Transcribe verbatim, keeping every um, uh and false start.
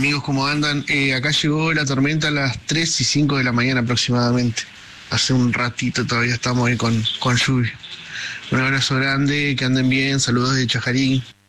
Amigos, ¿cómo andan? Eh, acá llegó la tormenta a las tres y cinco de la mañana aproximadamente. Hace un ratito todavía estamos ahí con, con lluvia. Un abrazo grande, que anden bien, saludos de Chajarí.